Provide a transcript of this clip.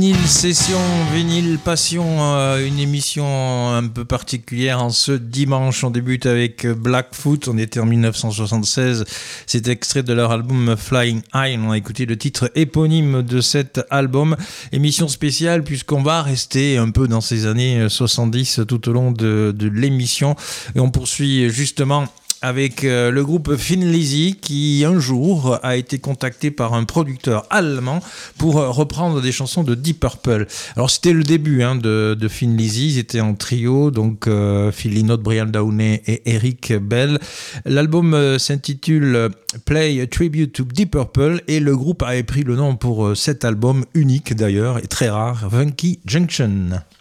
Vinyle Session, Vinyle Passion, une émission un peu particulière en ce dimanche. On débute avec Blackfoot, on était en 1976, c'est extrait de leur album Flying High, on a écouté le titre éponyme de cet album. Émission spéciale puisqu'on va rester un peu dans ces années 70 tout au long de l'émission et on poursuit justement avec le groupe Thin Lizzy qui un jour a été contacté par un producteur allemand pour reprendre des chansons de Deep Purple. Alors c'était le début de Thin Lizzy, ils étaient en trio, donc Phil Lynott, Brian Downey et Eric Bell. L'album s'intitule Play a Tribute to Deep Purple et le groupe avait pris le nom pour cet album unique d'ailleurs et très rare, Funky Junction.